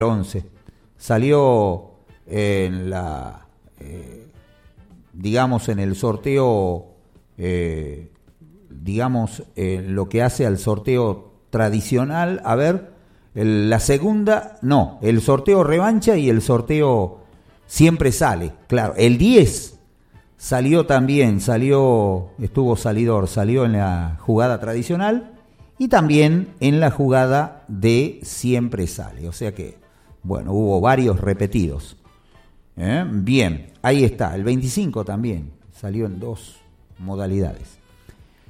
11. Salió en la, digamos, en el sorteo, digamos, lo que hace al sorteo tradicional. A ver, la segunda, no, el sorteo revancha y el sorteo siempre sale. Claro, el 10 salió también, estuvo salidor, salió en la jugada tradicional y también en la jugada de siempre sale. O sea que, bueno, hubo varios repetidos. Bien, ahí está. El 25 también salió en 2 modalidades.